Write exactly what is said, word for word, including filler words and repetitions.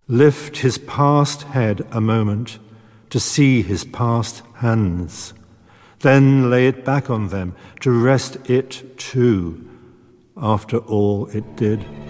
lift his past head a moment to see his past hands, then lay it back on them to rest it too, after all it did.